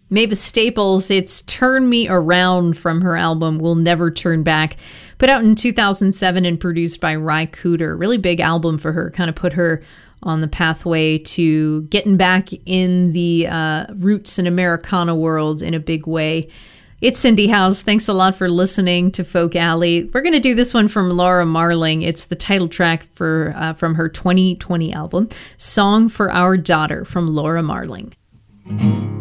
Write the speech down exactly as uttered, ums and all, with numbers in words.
Mavis Staples, it's Turn Me Around from her album We'll Never Turn Back, put out in two thousand seven and produced by Ry Cooder. Really big album for her, kind of put her on the pathway to getting back in the uh, roots and Americana world in a big way. It's Cindy Howes. Thanks a lot for listening to Folk Alley. We're going to do this one from Laura Marling. It's the title track for uh, from her twenty twenty album, Song for Our Daughter, from Laura Marling.